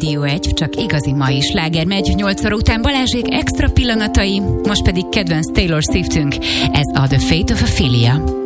Rádió 1, csak igazi mai sláger megy. 8 óra után Balázsék extra pillanatai, most pedig kedvenc Taylor Swiftünk. Ez a The Fate of Ophelia.